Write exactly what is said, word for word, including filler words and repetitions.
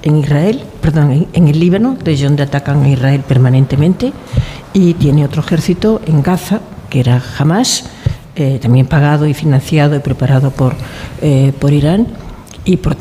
en Israel, perdón, en, en el Líbano, desde donde atacan a Israel permanentemente, y tiene otro ejército en Gaza, que era Hamas, eh, también pagado y financiado y preparado por, eh, por Irán, y por